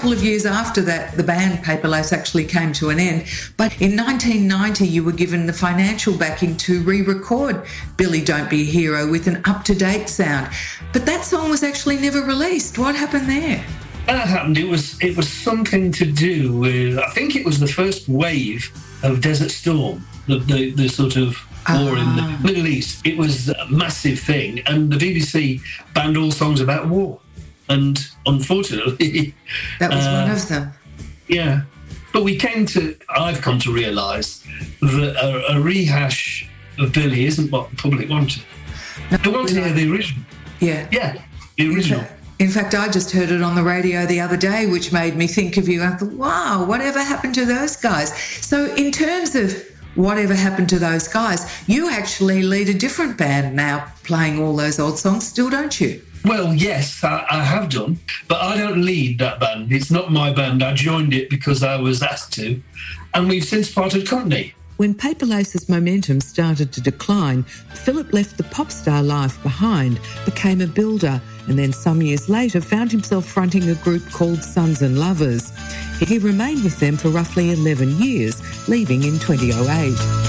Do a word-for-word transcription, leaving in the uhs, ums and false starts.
couple of years after that, the band Paper Lace actually came to an end. But in nineteen ninety, you were given the financial backing to re-record Billy Don't Be a Hero with an up-to-date sound. But that song was actually never released. What happened there? That happened. It was it was something to do with, I think it was the first wave of Desert Storm, the, the, the sort of war in the Middle East. It was a massive thing, and the B B C banned all songs about war. And unfortunately... That was uh, one of them. Yeah. But we came to... I've come to realise that a, a rehash of Billy isn't what the public wanted. No, they wanted to hear the original. Yeah. Yeah, the original. In fact, in fact, I just heard it on the radio the other day, which made me think of you. I thought, wow, whatever happened to those guys? So in terms of whatever happened to those guys, you actually lead a different band now playing all those old songs still, don't you? Well, yes, I, I have done, but I don't lead that band. It's not my band. I joined it because I was asked to, and we've since parted company. When Paper Lace's momentum started to decline, Philip left the pop star life behind, became a builder, and then some years later found himself fronting a group called Sons and Lovers. He remained with them for roughly eleven years, leaving in twenty oh eight.